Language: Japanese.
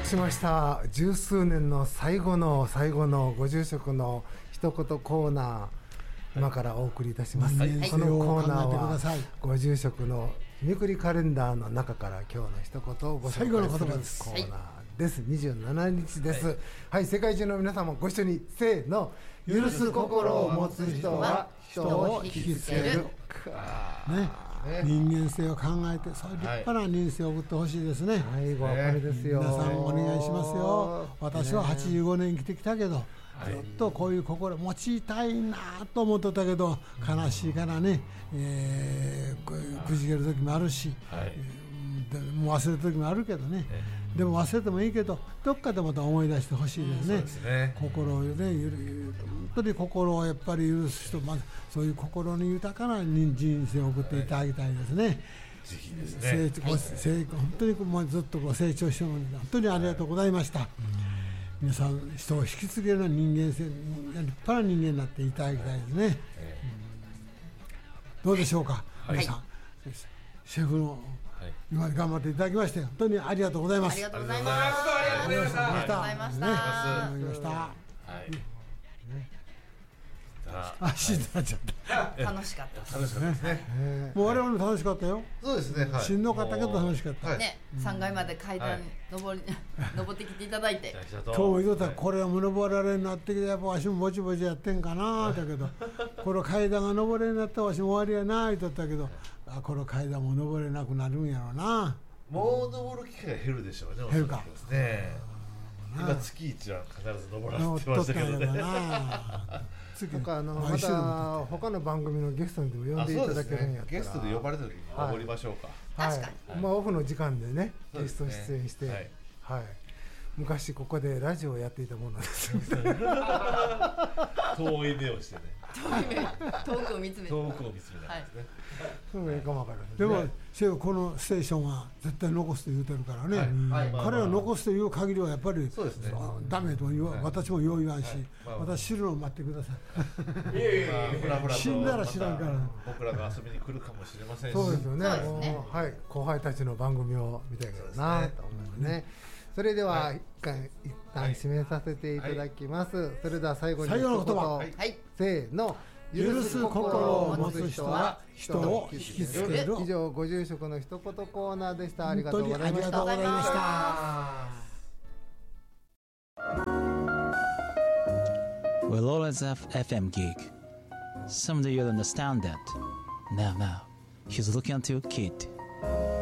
しました。十数年の最後のご住職の一言コーナー、今からお送りいたします。 はい、 このコーナーはご住職の日めくりカレンダーの中から今日の一言をご紹介するコーナーです。27日です。はい、世界中の皆さんもご一緒にせーの。許す心を持つ人は人を引きつける。 人間性を考えて、そういう立派な人生を送ってほしいですね。 はい、ご別れですよ。 皆さんお願いしますよ。私は85年生きてきたけど、ずっとこういう心持ちたいなと思ってたけど、悲しいからね、くじける時もあるし、もう忘れる時もあるけどね、でも忘れてもいいけど、どっかでまた思い出してほしいですね。心をね、本当に心をやっぱり許す人、まずそういう心に豊かな人生を送っていただきたいですね。 ぜひですね。 本当にもうずっとご成長してもらって本当にありがとうございました。皆さん人を引き継げるような人間性、立派な人間になっていただきたいですね。どうでしょうか、皆さん。シェフの今まで頑張っていただきまして本当にありがとうございます。 ありがとうございます。 ありがとうございました。 ありがとうございました。 ありがとうございました。死んだちゃった。 楽しかった。 楽しかったですね。 もう我々も楽しかったよ。 そうですね。 しんどかったけど楽しかった。 ね、3階まで階段登ってきていただいて。 今日も言うたらこれは登られるようになってきて、やっぱわしもぼちぼちやってんかなだけど、この階段が登れるようになったらわしも終わりやな言っとったけど、この階段も登れなくなるんやろうな。 もう登る機会が減るでしょうね。 減るか。 今月1は必ず登らせてましたけどね。 また他の番組のゲストにでも呼んでいただけるんやったら、 ゲストで呼ばれた時に登りましょうか。 確かに。 オフの時間でね、ゲスト出演して、昔ここでラジオをやっていたものです。 遠い目をしてね。 遠くを見つめて。 遠くを見つめたんですね。 そういうかもわからない。 でもこのステーションは絶対残すと言うてるからね。彼が残すという限りはやっぱりダメと私もよう言わんし、私知るのを待ってください。死んだら知らんから。 僕らが遊びに来るかもしれませんし。 そうですよね。はい、後輩たちの番組を見たいからなと思いますね。それでは一旦締めさせていただきます。それでは最後に最後の言葉、 せーの。 許す心を持つ人は人を引きつける。 以上、ご住職の一言コーナーでした。ありがとうございました。 We'll always have FM gig. Someday you'll understand that. Now, he's looking at your kid.